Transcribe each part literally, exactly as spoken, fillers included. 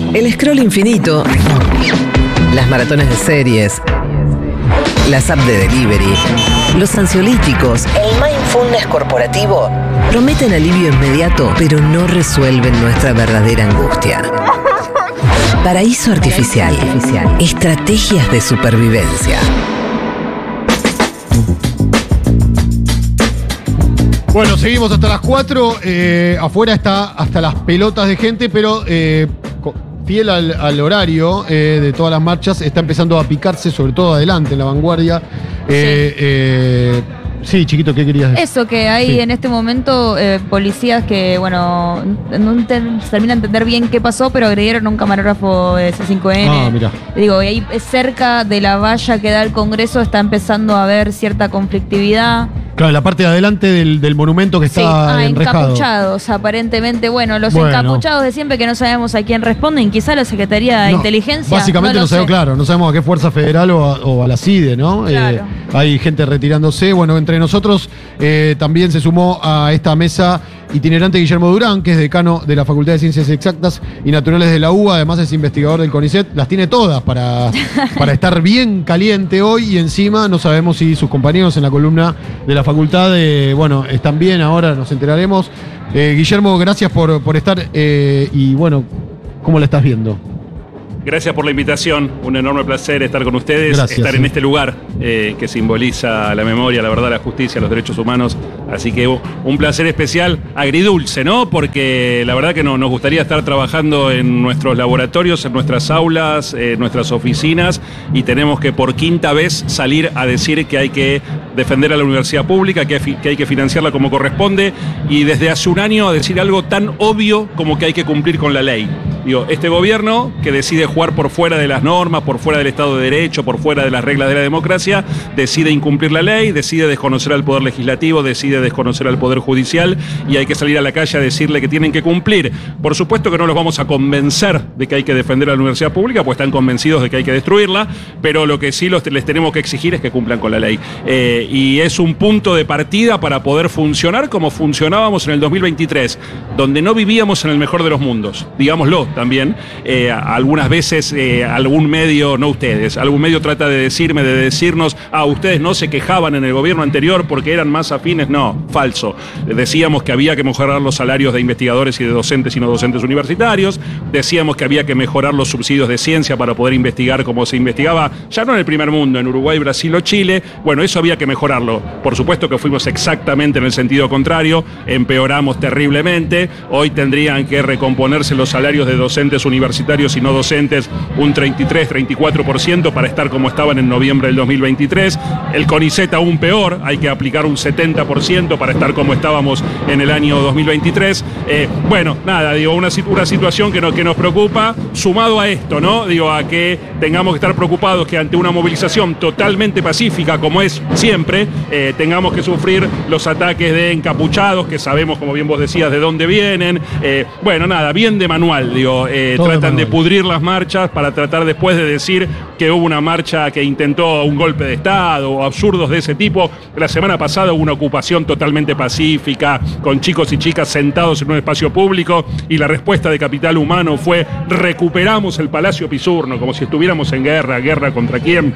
El scroll infinito, las maratones de series, las apps de delivery, los ansiolíticos, el mindfulness corporativo prometen alivio inmediato, pero no resuelven nuestra verdadera angustia. Paraíso Artificial. Estrategias de supervivencia. Bueno, seguimos hasta las cuatro. Eh, afuera está hasta las pelotas de gente, pero eh, fiel al, al horario eh, de todas las marchas, está empezando a picarse, sobre todo adelante, en la vanguardia. Eh, sí. Eh, Sí, chiquito, ¿qué querías decir? Eso, que hay sí. en este momento eh, policías que, bueno, no te, se termina de entender bien qué pasó, pero agredieron a un camarógrafo de C cinco N. Ah, mira. Digo, y ahí cerca de la valla que da el Congreso está empezando a haber cierta conflictividad. Claro, la parte de adelante del, del monumento que está sí. ah, enrejado. Encapuchados, aparentemente. Bueno, los bueno. encapuchados de siempre que no sabemos a quién responden, quizá la Secretaría de no, Inteligencia. Básicamente no, no sabemos, claro, no sabemos a qué fuerza federal o a, o a la C I D E, ¿no? Claro. Eh, hay gente retirándose. Bueno, entre nosotros eh, también se sumó a esta mesa itinerante Guillermo Durán, que es decano de la Facultad de Ciencias Exactas y Naturales de la U B A, además es investigador del CONICET. Las tiene todas para, para estar bien caliente hoy, y encima no sabemos si sus compañeros en la columna de la facultad eh, bueno, están bien, ahora nos enteraremos. Eh, Guillermo, gracias por, por estar eh, y bueno, ¿cómo la estás viendo? Gracias por la invitación, un enorme placer estar con ustedes, Gracias, estar sí. en este lugar eh, que simboliza la memoria, la verdad, la justicia, los derechos humanos. Así que un placer especial, agridulce, ¿no? Porque la verdad que no, nos gustaría estar trabajando en nuestros laboratorios, en nuestras aulas, en nuestras oficinas, y tenemos que por quinta vez salir a decir que hay que defender a la universidad pública, que hay, que hay que financiarla como corresponde, y desde hace un año a decir algo tan obvio como que hay que cumplir con la ley. Digo, este gobierno que decide jugar por fuera de las normas, por fuera del Estado de Derecho, por fuera de las reglas de la democracia, decide incumplir la ley, decide desconocer al Poder Legislativo, decide desconocer al Poder Judicial, y hay que salir a la calle a decirle que tienen que cumplir. Por supuesto que no los vamos a convencer de que hay que defender a la universidad pública, pues están convencidos de que hay que destruirla, pero lo que sí los, les tenemos que exigir es que cumplan con la ley. Eh, y es un punto de partida para poder funcionar como funcionábamos en el dos mil veintitrés, donde no vivíamos en el mejor de los mundos, digámoslo también. Eh, algunas veces eh, algún medio, no ustedes, algún medio trata de decirme, de decirnos, ah, ustedes no se quejaban en el gobierno anterior porque eran más afines. No, falso. Decíamos que había que mejorar los salarios de investigadores y de docentes y no docentes universitarios, decíamos que había que mejorar los subsidios de ciencia para poder investigar como se investigaba, ya no en el primer mundo, en Uruguay, Brasil o Chile. Bueno, eso había que mejorarlo. Por supuesto que fuimos exactamente en el sentido contrario, empeoramos terriblemente. Hoy tendrían que recomponerse los salarios de docentes universitarios y no docentes un treinta y tres, treinta y cuatro por ciento para estar como estaban en noviembre del dos mil veintitrés. El CONICET aún peor, hay que aplicar un setenta por ciento para estar como estábamos en el año dos mil veintitrés. Eh, bueno, nada, digo, una, una situación que, no, que nos preocupa, sumado a esto, ¿no? Digo, a que tengamos que estar preocupados que ante una movilización totalmente pacífica, como es siempre, eh, tengamos que sufrir los ataques de encapuchados, que sabemos, como bien vos decías, de dónde vienen. Eh, bueno, nada, bien de manual, digo. Eh, tratan de pudrir las marchas para tratar después de decir que hubo una marcha que intentó un golpe de Estado o absurdos de ese tipo. La semana pasada hubo una ocupación totalmente pacífica, con chicos y chicas sentados en un espacio público, y la respuesta de Capital Humano fue: recuperamos el Palacio Pisurno, como si estuviéramos en guerra. ¿Guerra contra quién?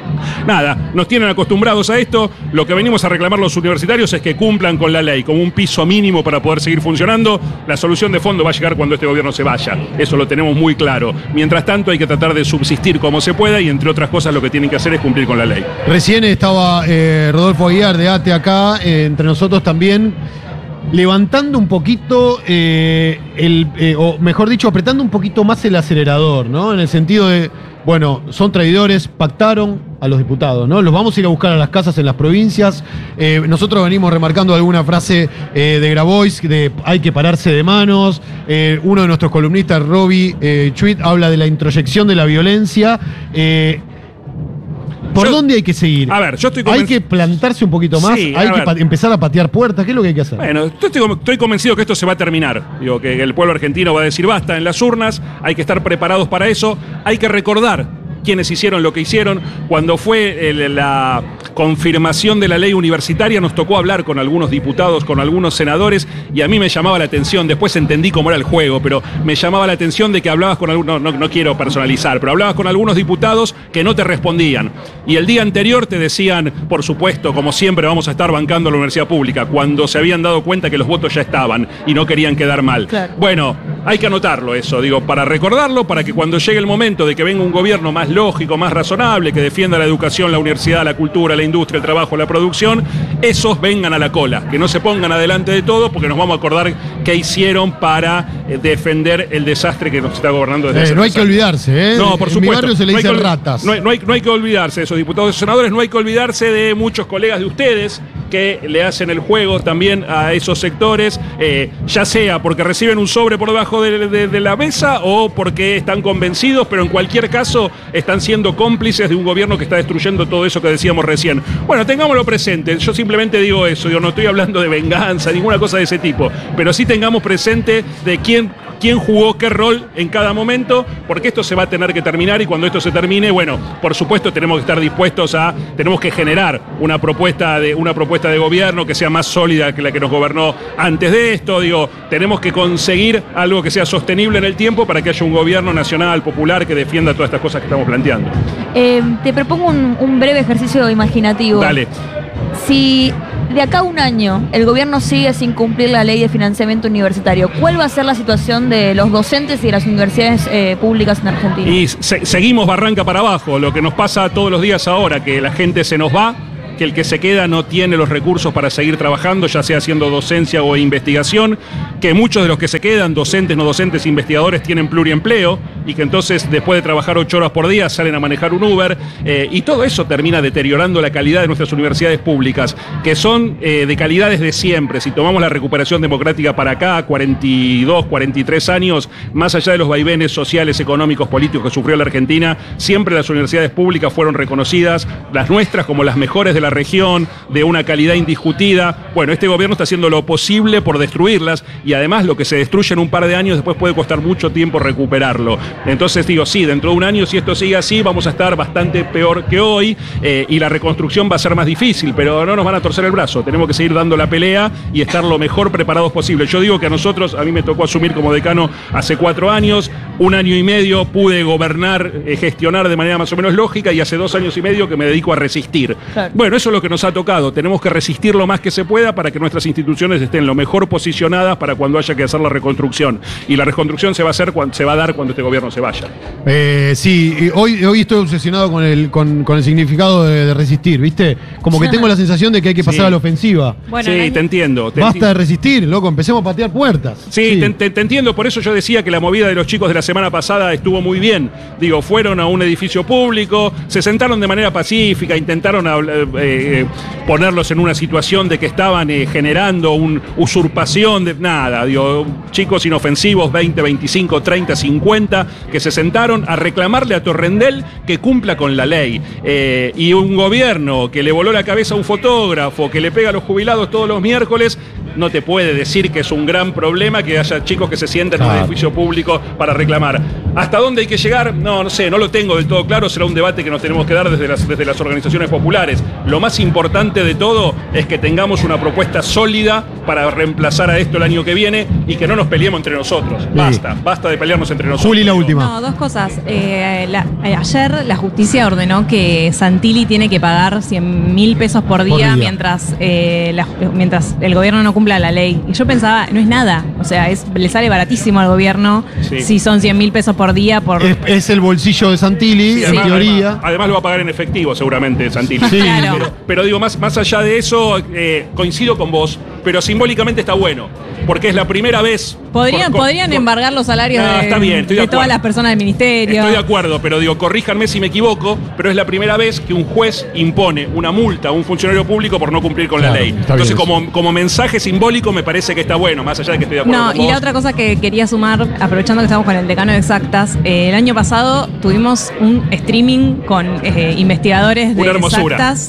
Nada, nos tienen acostumbrados a esto. Lo que venimos a reclamar los universitarios es que cumplan con la ley como un piso mínimo para poder seguir funcionando. La solución de fondo va a llegar cuando este gobierno se vaya, eso lo tenemos muy claro. Mientras tanto hay que tratar de subsistir como se pueda, y entre otras cosas lo que tienen que hacer es cumplir con la ley. Recién estaba eh, Rodolfo Aguiar de ATE acá, eh, entre nosotros también, levantando un poquito, eh, el, eh, o mejor dicho, apretando un poquito más el acelerador, ¿no? En el sentido de, bueno, son traidores, pactaron a los diputados, ¿no? Los vamos a ir a buscar a las casas en las provincias. Eh, nosotros venimos remarcando alguna frase eh, de Grabois, de hay que pararse de manos. Eh, uno de nuestros columnistas, Robbie eh, Chuit, habla de la introyección de la violencia. Eh, ¿Por yo, dónde hay que seguir? A ver, yo estoy conven... ¿Hay que plantarse un poquito más? Sí, ¿Hay que empezar a patear puertas? ¿Qué es lo que hay que hacer? Bueno, estoy, estoy convencido que esto se va a terminar. Digo, que el pueblo argentino va a decir basta en las urnas. Hay que estar preparados para eso. Hay que recordar quienes hicieron lo que hicieron cuando fue el, la, confirmación de la ley universitaria, nos tocó hablar con algunos diputados, con algunos senadores, y a mí me llamaba la atención, después entendí cómo era el juego, pero me llamaba la atención de que hablabas con algunos, no, no, no quiero personalizar, pero hablabas con algunos diputados que no te respondían. Y el día anterior te decían, por supuesto, como siempre vamos a estar bancando a la universidad pública, cuando se habían dado cuenta que los votos ya estaban y no querían quedar mal. Claro. Bueno, hay que anotarlo eso, digo, para recordarlo, para que cuando llegue el momento de que venga un gobierno más lógico, más razonable, que defienda la educación, la universidad, la cultura, la industria, el trabajo, la producción, esos vengan a la cola, que no se pongan adelante de todo, porque nos vamos a acordar qué hicieron para eh, defender el desastre que nos está gobernando desde eh, hace No hay años. que olvidarse, ¿eh? No, por en supuesto. mi barrio se le no dicen que, ratas. No hay, no, hay, no hay que olvidarse de esos diputados y senadores, no hay que olvidarse de muchos colegas de ustedes que le hacen el juego también a esos sectores, eh, ya sea porque reciben un sobre por debajo de, de, de la mesa o porque están convencidos, pero en cualquier caso están siendo cómplices de un gobierno que está destruyendo todo eso que decíamos recién. Bueno, tengámoslo presente, yo simplemente digo eso, yo no estoy hablando de venganza, ninguna cosa de ese tipo, pero sí tengamos presente de quién, quién jugó qué rol en cada momento, porque esto se va a tener que terminar y cuando esto se termine, bueno, por supuesto tenemos que estar dispuestos a, tenemos que generar una propuesta de, una propuesta de gobierno que sea más sólida que la que nos gobernó antes de esto, digo, tenemos que conseguir algo que sea sostenible en el tiempo para que haya un gobierno nacional, popular, que defienda todas estas cosas que estamos planteando. Eh, te propongo un, un breve ejercicio imaginativo. Dale. Si de acá a un año el gobierno sigue sin cumplir la ley de financiamiento universitario, ¿cuál va a ser la situación de los docentes y de las universidades eh, públicas en Argentina? Y se, seguimos barranca para abajo, lo que nos pasa todos los días ahora, que la gente se nos va, que el que se queda no tiene los recursos para seguir trabajando, ya sea haciendo docencia o investigación, que muchos de los que se quedan, docentes, no docentes, investigadores, tienen pluriempleo y que entonces después de trabajar ocho horas por día salen a manejar un Uber eh, y todo eso termina deteriorando la calidad de nuestras universidades públicas, que son eh, de calidades de siempre. Si tomamos la recuperación democrática para acá, cuarenta y dos, cuarenta y tres años, más allá de los vaivenes sociales, económicos, políticos que sufrió la Argentina, siempre las universidades públicas fueron reconocidas, las nuestras como las mejores de la región, de una calidad indiscutida. Bueno, este gobierno está haciendo lo posible por destruirlas y además lo que se destruye en un par de años después puede costar mucho tiempo recuperarlo. Entonces digo, sí, dentro de un año, si esto sigue así, vamos a estar bastante peor que hoy eh, y la reconstrucción va a ser más difícil, pero no nos van a torcer el brazo. Tenemos que seguir dando la pelea y estar lo mejor preparados posible. Yo digo que a nosotros, a mí me tocó asumir como decano hace cuatro años, un año y medio pude gobernar, eh, gestionar de manera más o menos lógica y hace dos años y medio que me dedico a resistir. Claro. Bueno, eso es lo que nos ha tocado. Tenemos que resistir lo más que se pueda para que nuestras instituciones estén lo mejor posicionadas para cuando haya que hacer la reconstrucción. Y la reconstrucción se va a hacer cuando, se va a dar cuando este gobierno se vaya. Eh, sí, hoy, hoy estoy obsesionado con el, con, con el significado de, de resistir, ¿viste? Como que tengo la sensación de que hay que pasar sí. a la ofensiva. Bueno, sí, te entiendo. Te Basta enti de resistir, loco, empecemos a patear puertas. Sí, sí. Te, te, te entiendo, por eso yo decía que la movida de los chicos de la semana pasada estuvo muy bien. Digo, fueron a un edificio público, se sentaron de manera pacífica, intentaron eh, eh, ponerlos en una situación de que estaban eh, generando una usurpación de nada, digo, chicos inofensivos, veinte, veinticinco, treinta, cincuenta, que se sentaron a reclamarle a Torrendel que cumpla con la ley. Eh, y un gobierno que le voló la cabeza a un fotógrafo, que le pega a los jubilados todos los miércoles, no te puede decir que es un gran problema que haya chicos que se sienten claro. en un edificio público para reclamar. ¿Hasta dónde hay que llegar? No, no sé, no lo tengo del todo claro, será un debate que nos tenemos que dar desde las, desde las organizaciones populares. Lo más importante de todo es que tengamos una propuesta sólida para reemplazar a esto el año que viene y que no nos peleemos entre nosotros. Basta, sí. basta de pelearnos entre nosotros. Juli, la última. No, dos cosas. Eh, la, eh, ayer la justicia ordenó que Santilli tiene que pagar cien mil pesos por día, por día. Mientras, eh, la, mientras el gobierno no cumpla la ley. Y yo pensaba, no es nada. O sea, es, le sale baratísimo al gobierno sí. si son cien mil pesos por día. Por... Es, es el bolsillo de Santilli, sí, en además, teoría. Además, además lo va a pagar en efectivo, seguramente, Santilli. Sí. Claro. Pero, pero digo, más, más allá de eso, eh, coincido con vos, pero simbólicamente está bueno. Porque es la primera vez. Podrían, por, podrían por, embargar los salarios no, de, está bien, estoy de, de todas las personas del ministerio. Estoy de acuerdo, pero digo, corríjanme si me equivoco, pero es la primera vez que un juez impone una multa a un funcionario público por no cumplir con claro, la ley. Entonces, como, como mensaje simbólico, me parece que está bueno, más allá de que estoy de acuerdo no, con y vos. La otra cosa que quería sumar, aprovechando que estamos con el decano de Exactas, eh, el año pasado tuvimos un streaming con eh, investigadores de Exactas.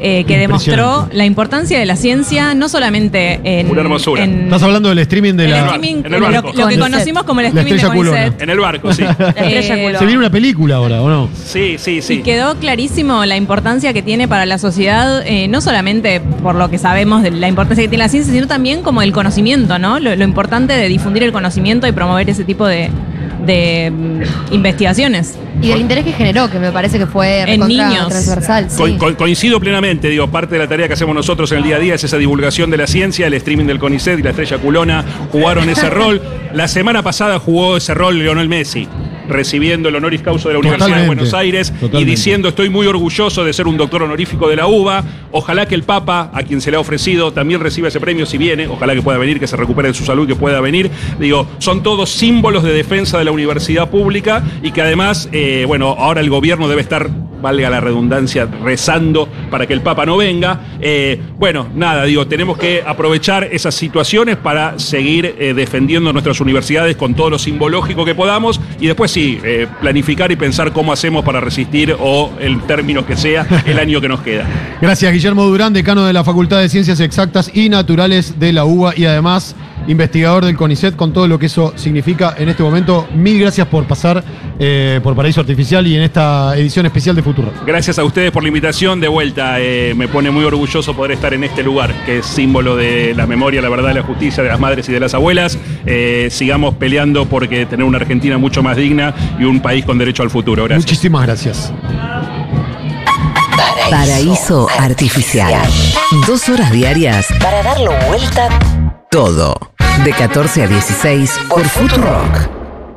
eh, que demostró la importancia de la ciencia, no solamente en... Una hermosura. en- Estás hablando del streaming de el la. streaming, en el lo, barco. lo que Conicet. conocimos como el La streaming de estrella culona. Conicet. En el barco, sí. La estrella Eh, culona. Se viene una película ahora, ¿o no? Sí, sí, sí. Y quedó clarísimo la importancia que tiene para la sociedad, eh, no solamente por lo que sabemos de la importancia que tiene la ciencia, sino también como el conocimiento, ¿no? Lo, lo importante de difundir el conocimiento y promover ese tipo de, de mm, investigaciones. Y del interés que generó, que me parece que fue En recontra niños. transversal. Sí. Co- co- coincido plenamente, digo, parte de la tarea que hacemos nosotros en el día a día es esa divulgación de la ciencia, el streaming del CONICET y la estrella culona jugaron ese rol. La semana pasada jugó ese rol Lionel Messi, recibiendo el honoris causa de la Universidad de Totalmente, Buenos Aires totalmente. y diciendo estoy muy orgulloso de ser un doctor honorífico de la UBA, ojalá que el Papa, a quien se le ha ofrecido, también reciba ese premio si viene, ojalá que pueda venir, que se recupere de su salud, que pueda venir. Digo, son todos símbolos de defensa de la universidad pública y que además, eh, bueno, ahora el gobierno debe estar, valga la redundancia, rezando para que el Papa no venga. Eh, bueno, nada, digo, tenemos que aprovechar esas situaciones para seguir eh, defendiendo nuestras universidades con todo lo simbológico que podamos y después sí, eh, planificar y pensar cómo hacemos para resistir o el término que sea el año que nos queda. Gracias, Guillermo Durán, decano de la Facultad de Ciencias Exactas y Naturales de la UBA y además investigador del CONICET, con todo lo que eso significa en este momento. Mil gracias por pasar eh, por Paraíso Artificial y en esta edición especial de Futuro. Gracias a ustedes por la invitación. De vuelta, eh, me pone muy orgulloso poder estar en este lugar, que es símbolo de la memoria, la verdad, la justicia de las madres y de las abuelas. Eh, sigamos peleando porque tener una Argentina mucho más digna y un país con derecho al futuro. Gracias. Muchísimas gracias. Paraíso Artificial. Dos horas diarias para darlo vuelta todo. De catorce a dieciséis por Futurock.